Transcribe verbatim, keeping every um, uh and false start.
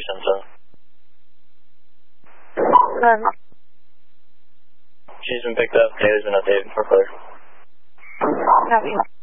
Center. Um, She's been picked up. Data's been updated for clear. copy.